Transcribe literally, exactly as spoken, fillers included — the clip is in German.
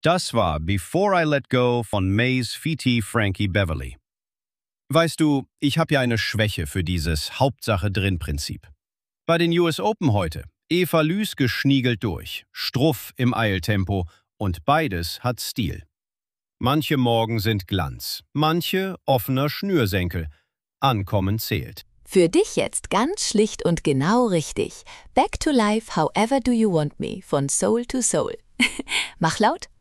Das war Before I Let Go von Maze Fiti Frankie Beverly. Weißt du, ich habe ja eine Schwäche für dieses Hauptsache-drin-Prinzip. Bei den U S Open heute, Eva Lüß geschniegelt durch, Struff im Eiltempo und beides hat Stil. Manche Morgen sind Glanz, manche offener Schnürsenkel. Ankommen zählt. Für dich jetzt ganz schlicht und genau richtig. Back to Life, However Do You Want Me von Soul to Soul. Mach laut.